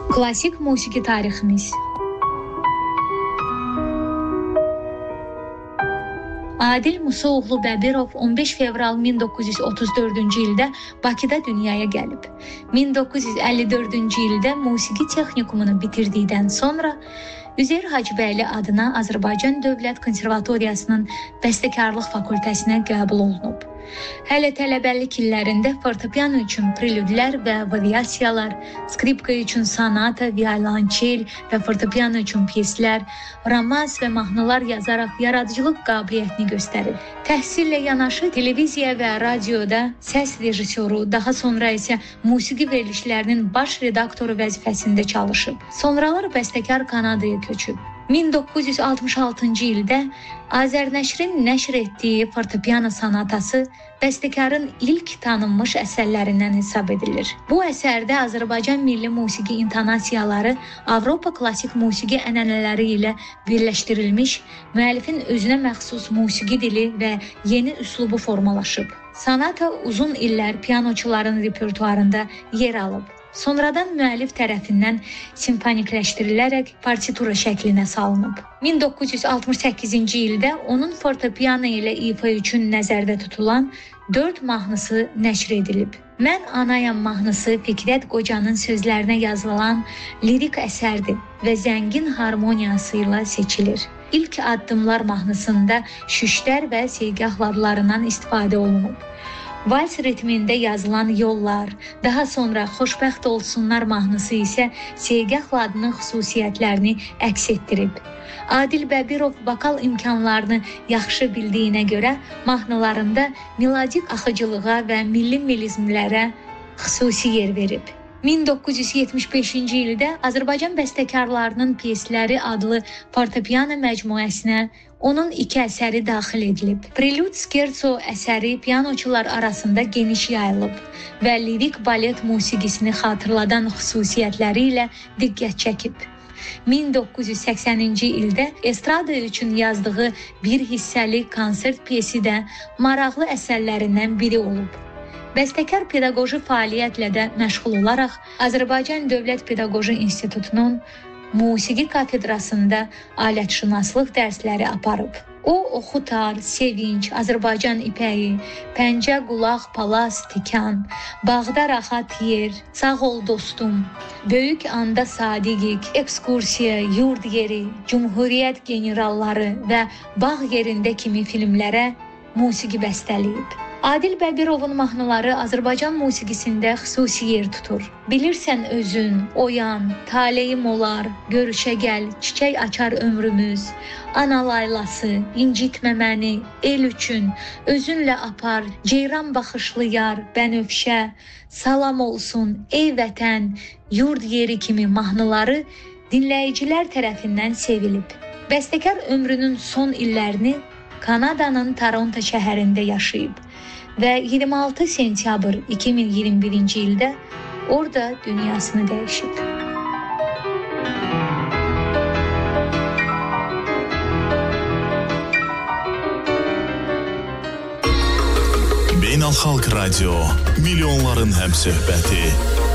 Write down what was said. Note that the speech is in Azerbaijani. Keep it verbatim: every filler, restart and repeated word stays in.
Klasik musiqi tariximiz. Adil Musaoğlu Bəbirov on beş fevral min doqquz yüz otuz dördüncü ildə Bakıda dünyaya gəlib. min doqquz yüz əlli dördüncü ildə musiqi texnikumunu bitirdikdən sonra Üzeyir Hacıbəyli adına Azərbaycan Dövlət Konservatoriyasının Bəstəkarlıq fakültəsinə qəbul olunub. Hələ tələbəlik illərində fortepiano üçün prelüdlər və variasiyalar, skripka üçün sonata, violonçel və fortepiano üçün pyeslər, romans və mahnılar yazaraq yaradıcılıq qabiliyyətini göstərib. Təhsillə yanaşı televiziya və radioda səs rejissoru, daha sonra isə musiqi verilişlərinin baş redaktoru vəzifəsində çalışıb. Sonralar bəstəkar Kanadaya köçüb. min doqquz yüz altmış altıncı ildə Azərnəşrin nəşr etdiyi fortepiano sonatası bəstəkarın ilk tanınmış əsərlərindən hesab edilir. Bu əsərdə Azərbaycan milli musiqi intonasiyaları Avropa klassik musiqi ənənələri ilə birləşdirilmiş, müəllifin özünə məxsus musiqi dili və yeni üslubu formalaşıb. Sonata uzun illər pianoçuların repertuarında yer alıb. Sonradan müəllif tərəfindən simfonikləşdirilərək partitura şəklinə salınıb. min doqquz yüz altmış səkkizinci ildə onun fortepiano ilə ifa üçün nəzərdə tutulan dörd mahnısı nəşr edilib. Mən Anayam mahnısı Fikrət Qocanın sözlərinə yazılan lirik əsərdir və zəngin harmoniyası ilə seçilir. İlk addımlar mahnısında şüşlər və seygah ladlarından istifadə olunub. Vals ritmində yazılan Yollar, daha sonra Xoşbəxt olsunlar mahnısı isə seygah ladının xüsusiyyətlərini əks etdirib. Adil Bəbirov vokal imkanlarını yaxşı bildiyinə görə mahnılarında melodik axıcılığa və milli melizmlərə xüsusi yer verib. min doqquz yüz yetmiş beşinci ildə Azərbaycan bəstəkarlarının pyesləri adlı fortepiano məcmuəsinə onun iki əsəri daxil edilib. Prelude Scherzo əsəri pianoçular arasında geniş yayılıb və lirik balet musiqisini xatırladan xüsusiyyətləri ilə diqqət çəkib. min doqquz yüz səksəninci ildə estrada üçün yazdığı bir hissəli konsert pyesi də maraqlı əsərlərindən biri olub. Bəstəkar pedaqoji fəaliyyətlə də məşğul olaraq Azərbaycan Dövlət Pedaqoji İnstitutunun musiqi kafedrasında alətşünaslıq dərsləri aparıb. O, Oxutar, Sevinç, Azərbaycan İpəyi, Pəncə Qulaq, Palas, Tikan, Bağda Rahat Yer, Sağ ol dostum, Böyük anda Sadiqik, Ekskursiya, Yurd yeri, Cumhuriyyət generalları və Bağ yerində kimi filmlərə musiqi bəstələyib. Adil Bəbirovun mahnıları Azərbaycan musiqisində xüsusi yer tutur. Bilirsən özün, Oyan, Taleyim olar, Görüşə gəl, Çiçək açar ömrümüz, Ana laylası, İncitmə məni, El üçün, Özünlə apar, Ceyran baxışlı yar, Bənövşə, Salam olsun, Ey vətən, Yurd yeri kimi mahnıları dinləyicilər tərəfindən sevilib. Bəstəkar ömrünün son illərini Kanadanın Toronto şəhərində yaşayıb və iyirmi altı sentyabr iki min iyirmi birinci ildə orada dünyasını dəyişib. Beynəlxalq Radio, milyonların həmsöhbəti.